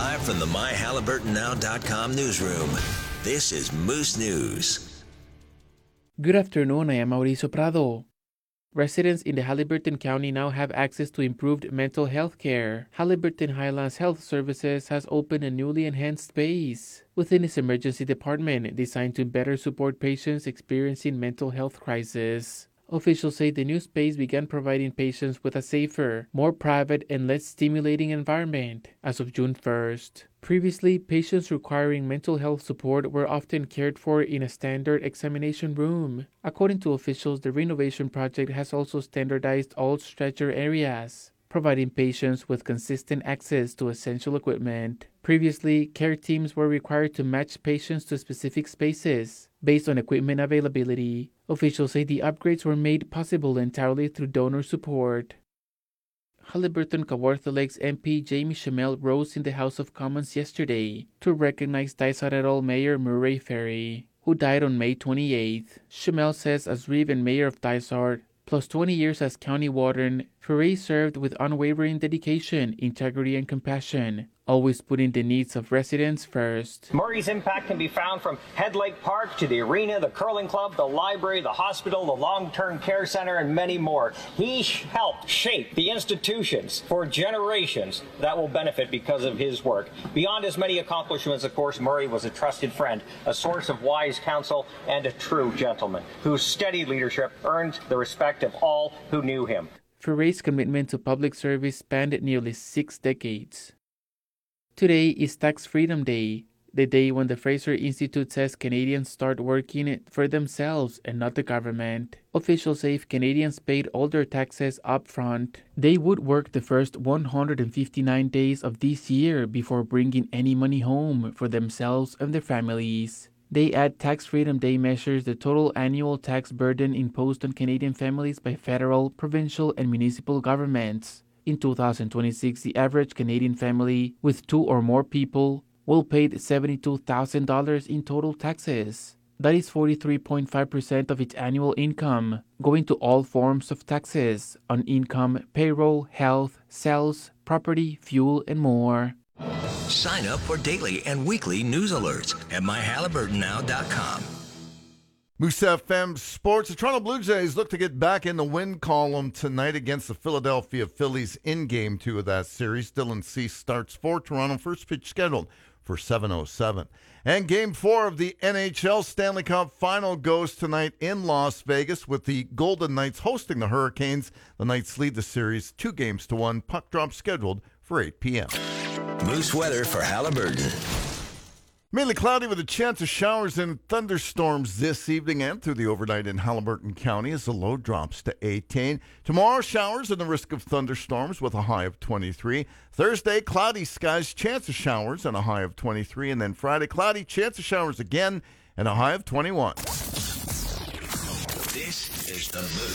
Live from the MyHalliburtonNow.com newsroom, this is Moose News. Good afternoon, I am Mauricio Prado. Residents in the Haliburton County now have access to improved mental health care. Haliburton Highlands Health Services has opened a newly enhanced space within its emergency department designed to better support patients experiencing mental health crisis. Officials say the new space began providing patients with a safer, more private, and less stimulating environment as of June 1st. Previously, patients requiring mental health support were often cared for in a standard examination room. According to officials, the renovation project has also standardized all stretcher areas, providing patients with consistent access to essential equipment. Previously, care teams were required to match patients to specific spaces based on equipment availability. Officials say the upgrades were made possible entirely through donor support. Haliburton Kawartha Lakes MP Jamie Schimmel rose in the House of Commons yesterday to recognize Dysart Mayor Murray Ferry, who died on May 28th. Schimmel says as Reeve and Mayor of Dysart, plus 20 years as County Warden, Ferry served with unwavering dedication, integrity, and compassion, always putting the needs of residents first. Murray's impact can be found from Head Lake Park to the arena, the curling club, the library, the hospital, the long-term care center, and many more. He helped shape the institutions for generations that will benefit because of his work. Beyond his many accomplishments, of course, Murray was a trusted friend, a source of wise counsel, and a true gentleman whose steady leadership earned the respect of all who knew him. Ferry's commitment to public service spanned nearly 6 decades. Today is Tax Freedom Day, the day when the Fraser Institute says Canadians start working for themselves and not the government. Officials say if Canadians paid all their taxes up front, they would work the first 159 days of this year before bringing any money home for themselves and their families. They add Tax Freedom Day measures the total annual tax burden imposed on Canadian families by federal, provincial, and municipal governments. In 2026, the average Canadian family with 2 or more people will pay $72,000 in total taxes. That is 43.5% of its annual income, going to all forms of taxes on income, payroll, health, sales, property, fuel, and more. Sign up for daily and weekly news alerts at MyHalliburtonNow.com. Moose FM Sports. The Toronto Blue Jays look to get back in the win column tonight against the Philadelphia Phillies in Game 2 of that series. Dylan Cease starts for Toronto. First pitch scheduled for 7:07. And Game 4 of the NHL Stanley Cup Final goes tonight in Las Vegas with the Golden Knights hosting the Hurricanes. The Knights lead the series 2-1. Puck drop scheduled for 8 p.m. Moose weather for Haliburton. Mainly cloudy with a chance of showers and thunderstorms this evening and through the overnight in Haliburton County as the low drops to 18. Tomorrow, showers and the risk of thunderstorms with a high of 23. Thursday, cloudy skies, chance of showers and a high of 23. And then Friday, cloudy, chance of showers again and a high of 21. This is the Moose.